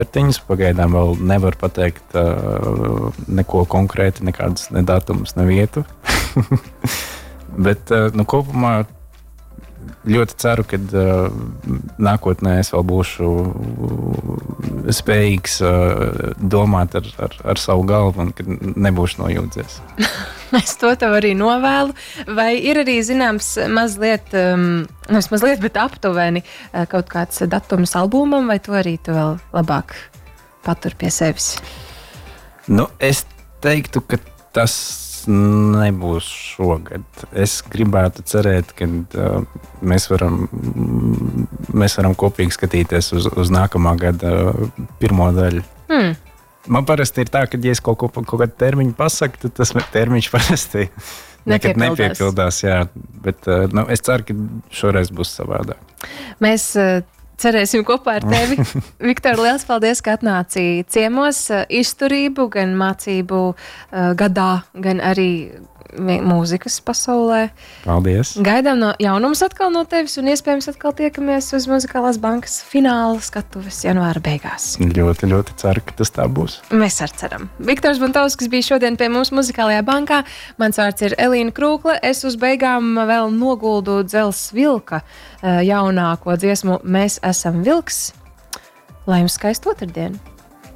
Koncertiņus pagaidām vēl nevar pateikt neko konkrēti, nekādas ne datumus, ne vietu. Bet kopumā ļoti ceru, ka nākotnē es vēl būšu spējīgs domāt ar savu galvu un ka nebūšu nojūdzies. Es to tev arī novēlu. Vai ir arī zināms mazliet, bet aptuveni kaut kāds datums albumam, vai to arī tu vēl labāk patur pie sevis? Es teiktu, ka tas nebūs šogad. Es gribētu cerēt, ka mēs varam kopīgi skatīties uz nākamā gada pirmo daļu. Man parasti ir tā, ka, ja es kaut kādu termiņu pasaku, tad tas termiņš parasti nekad nepiepildās. Jā. Bet es ceru, ka šoreiz būs savādāk. Mēs cerēsim kopā ar tevi. Viktor, liels paldies, ka atnāci ciemos, izturību, gan mācību gadā, gan arī mūzikas pasaulē. Paldies. Gaidām jaunumus atkal no tevis un iespējams atkal tiekamies uz Muzikālās bankas fināla skatuves janvāra beigās. Ļoti, ļoti ceru, ka tas tā būs. Mēs arī ceram. Viktors Buntovskis bija šodien pie mums Muzikālajā bankā. Mans vārds ir Elīna Krūkle. Es uz beigām vēl noguldu Dzels Vilka jaunāko dziesmu Mēs esam vilks. Lai jums skaistu otrdienu.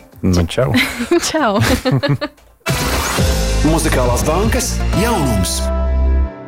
Čau. Čau. Muzikālās bankas jaunums.